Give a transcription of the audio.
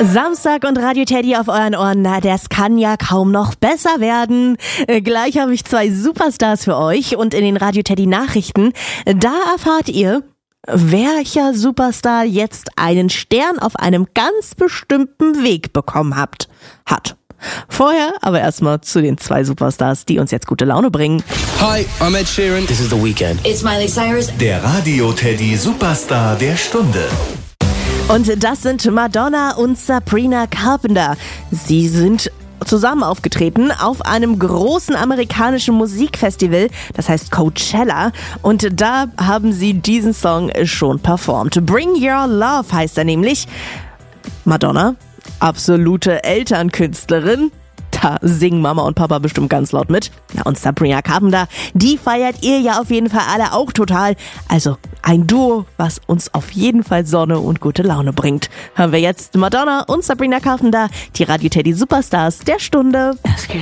Samstag und Radio Teddy auf euren Ohren, na, das kann ja kaum noch besser werden. Gleich habe ich 2 Superstars für euch und in den Radio Teddy Nachrichten, da erfahrt ihr, welcher Superstar jetzt einen Stern auf einem ganz bestimmten Weg bekommen hat. Vorher aber erstmal zu den 2 Superstars, die uns jetzt gute Laune bringen. Hi, I'm Ed Sheeran. This is The Weeknd. It's Miley Cyrus. Der Radio Teddy Superstar der Stunde. Und das sind Madonna und Sabrina Carpenter. Sie sind zusammen aufgetreten auf einem großen amerikanischen Musikfestival, das heißt Coachella, und da haben sie diesen Song schon performt. Bring Your Love heißt er nämlich. Madonna, absolute Elternkünstlerin. Da singen Mama und Papa bestimmt ganz laut mit. Na, und Sabrina Carpenter, die feiert ihr ja auf jeden Fall alle auch total. Also ein Duo, was uns auf jeden Fall Sonne und gute Laune bringt. Hören wir jetzt Madonna und Sabrina Carpenter, die Radio Teddy Superstars der Stunde.